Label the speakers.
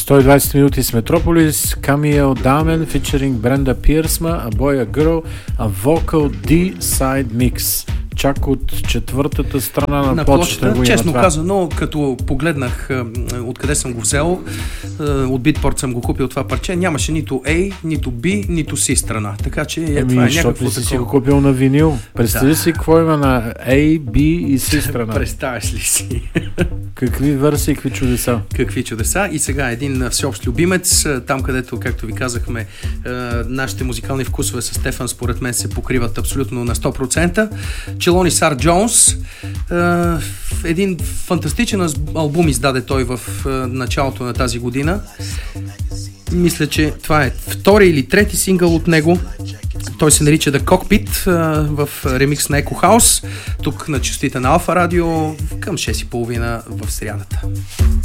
Speaker 1: 120 минути с Метрополис, Camille Damen, featuring Brenda Piersma, A Boy, A Girl, A Vocal D-Side Mix. Чак от четвъртата страна на плочата.
Speaker 2: Честно казано, като погледнах откъде съм го взел, от Beatport съм го купил това парче, нямаше нито A, нито B, нито C страна. Така че това е някакво такова.
Speaker 1: Си го купил на винил. Представи си какво има на A, B и C страна.
Speaker 2: Представяш ли си?
Speaker 1: Какви версии, какви чудеса.
Speaker 2: Какви чудеса. И сега един всеобщ любимец, там където, както ви казахме, нашите музикални вкусове с Стефан според мен се покриват абсолютно на 100%. Челонис Ар Джонс, един фантастичен албум издаде той в началото на тази година. Мисля, че това е втори или трети сингъл от него. Той се нарича The Cockpit в ремикс на Echo House, тук на честите на Алфа Радио към 6:30 в срядата.